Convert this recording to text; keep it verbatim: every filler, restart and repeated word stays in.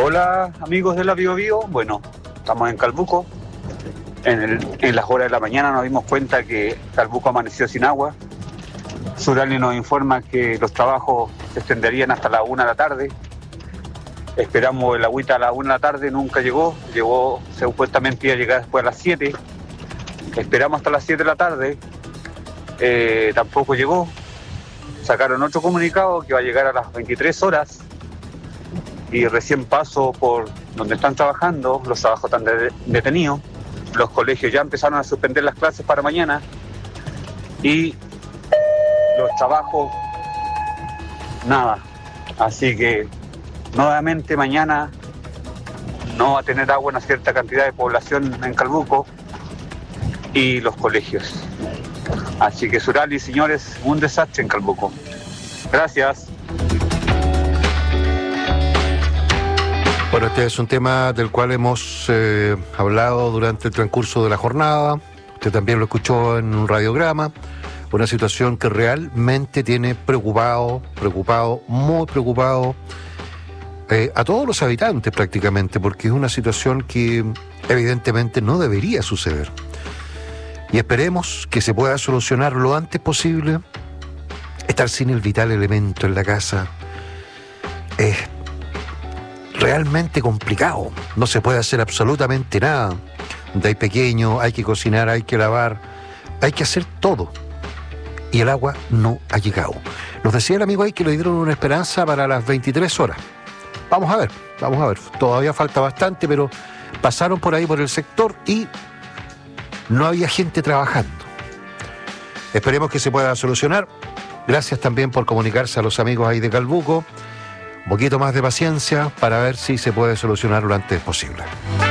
Hola amigos de la Bio Bio, bueno, estamos en Calbuco. En, el, en las horas de la mañana nos dimos cuenta que Calbuco amaneció sin agua. Surali nos informa que los trabajos se extenderían hasta la una de la tarde. Esperamos el agüita a la una de la tarde, nunca llegó. Llegó, supuestamente iba a llegar después a las siete. Esperamos hasta las siete de la tarde. Eh, tampoco llegó. Sacaron otro comunicado que va a llegar a las veintitrés horas. Y recién paso por donde están trabajando, los trabajos están de- detenidos. Los colegios ya empezaron a suspender las clases para mañana. Y los trabajos, nada. Así que nuevamente mañana no va a tener agua una cierta cantidad de población en Calbuco y los colegios. Así que Surali, señores, un desastre en Calbuco. Gracias. Bueno, este es un tema del cual hemos eh, hablado durante el transcurso de la jornada. Usted también lo escuchó en un radiograma. Una situación que realmente tiene preocupado, preocupado, muy preocupado eh, a todos los habitantes prácticamente, porque es una situación que evidentemente no debería suceder. Y esperemos que se pueda solucionar lo antes posible. Estar sin el vital elemento en la casa es realmente complicado. No se puede hacer absolutamente nada. De ahí pequeño, hay que cocinar, hay que lavar, hay que hacer todo. Y el agua no ha llegado. Nos decía el amigo ahí que le dieron una esperanza para las veintitrés horas. Vamos a ver, vamos a ver. Todavía falta bastante, pero pasaron por ahí por el sector y no había gente trabajando. Esperemos que se pueda solucionar. Gracias también por comunicarse a los amigos ahí de Calbuco. Un poquito más de paciencia para ver si se puede solucionar lo antes posible.